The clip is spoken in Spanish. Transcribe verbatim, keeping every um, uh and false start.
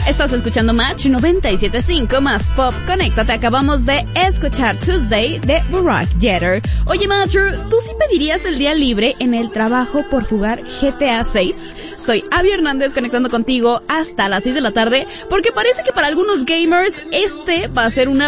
Estás escuchando Match noventa y siete punto cinco más Pop. Conéctate, acabamos de escuchar Tuesday de Barack Jeter. Oye, Matcher, ¿tú sí pedirías el día libre en el trabajo por jugar G T A seis? Soy Abby Hernández conectando contigo hasta las seis de la tarde, porque parece que para algunos gamers este va a ser una